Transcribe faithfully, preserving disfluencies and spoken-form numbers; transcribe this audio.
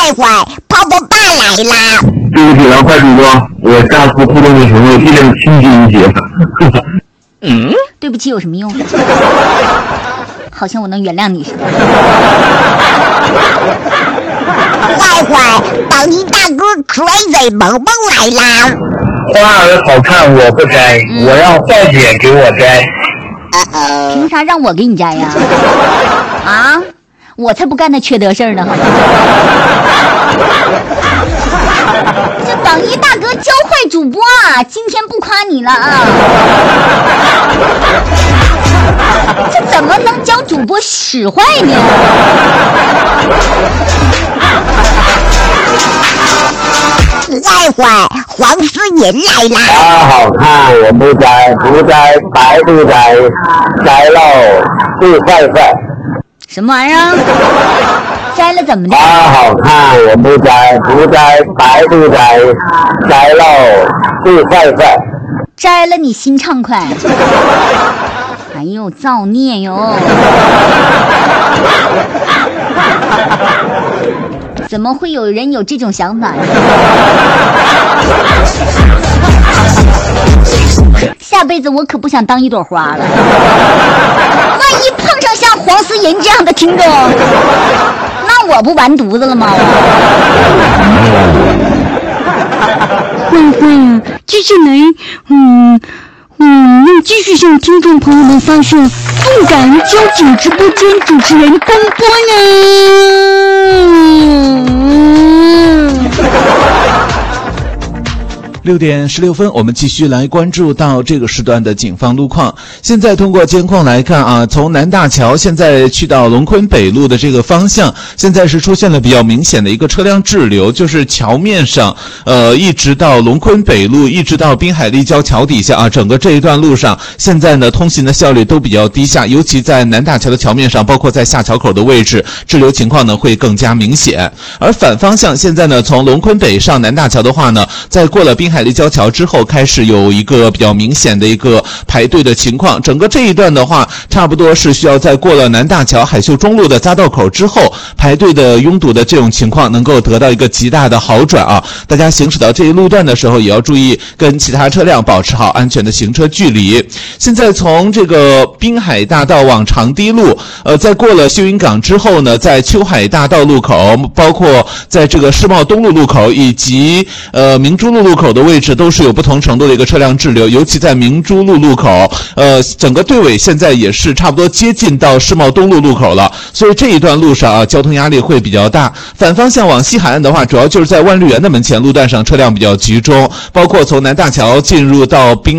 坏坏，泡泡爸来啦！ 对不起了，坏主播，我下次互动的时候尽量清晰一些。 嗯，对不起有什么用？好像我能原谅你似的。 坏坏，当你大哥 crazy 萌萌来啦！ 花儿好看我不摘，嗯、我让坏姐给我摘。 呃凭啥让我给你摘呀？啊，我才不干那缺德事儿呢！这榜一大哥教坏主播啊，今天不夸你了啊！这怎么能教主播使坏呢？ 坏坏，黄思妍来啦！ 花好看我不摘，不摘白不摘，摘喽是坏坏。 什么玩意儿？摘了怎么的？ 花好看我不摘，不摘白不摘，摘喽是坏坏。 摘了你心畅快。哎呦，造孽哟！怎么会有人有这种想法呢？下辈子我可不想当一朵花了。万一碰上像黄思妍这样的听众，那我不完犊子了吗？ 坏坏啊，接下来，嗯。嗯，要继续向听众朋友们发射动感交警直播间主持人公播呢。 六点十六分，我们继续来关注到这个时段的警方路况。现在通过监控来看啊，从南大桥现在去到龙昆北路的这个方向，现在是出现了比较明显的一个车辆滞留，就是桥面上，呃，一直到龙昆北路，一直到滨海立交桥底下啊，整个这一段路上，现在呢通行的效率都比较低下，尤其在南大桥的桥面上，包括在下桥口的位置，滞留情况呢会更加明显。而反方向现在呢，从龙昆北上南大桥的话呢，在过了滨海立交桥之后，开始有一个比较明显的一个排队的情况。整个这一段的话，差不多是需要在过了南大桥海秀中路的匝道口之后，排队的拥堵的这种情况能够得到一个极大的好转啊！大家行驶到这一路段的时候，也要注意跟其他车辆保持好安全的行车距离。现在从这个滨海大道往长堤路，呃，在过了秀云港之后呢，在秋海大道路口，包括在这个世贸东路路口以及呃明珠路路口的位置，都是有不同程度的一个车辆滞留，尤其在明珠路路口，呃，整个队尾现在也是差不多接近到世贸东路路口了，所以这一段路上啊，交通压力会比较大。反方向往西海岸的话，主要就是在万绿园的门前路段上车辆比较集中，包括从南大桥进入到滨